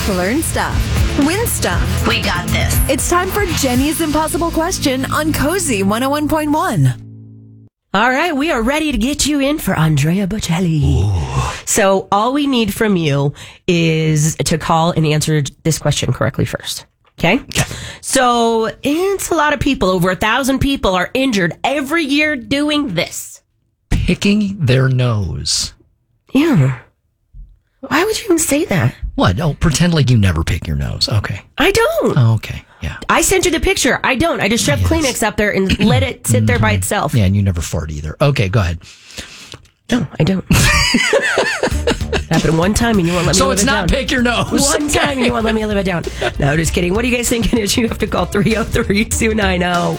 Learn stuff. Win stuff. We got this. It's time for Jenny's Impossible Question on Cozy 101.1. All right, we are ready to get you in for Andrea Bocelli. Ooh. So all we need from you is to call and answer this question correctly first. Okay? So it's a lot of people. Over 1,000 people are injured every year doing this. Picking their nose. Yeah. Why would you even say that? What? Oh, pretend like you never pick your nose. Okay. I don't. Oh, okay. Yeah. I sent you the picture. I don't. I just shoved Kleenex up there and let it sit there by itself. Yeah, and you never fart either. Okay, go ahead. No, I don't. Happened one time and you won't let me live it down. So it's not pick your nose. One time and you won't let me live it down. No, just kidding. What do you guys think it is? You have to call 303-290.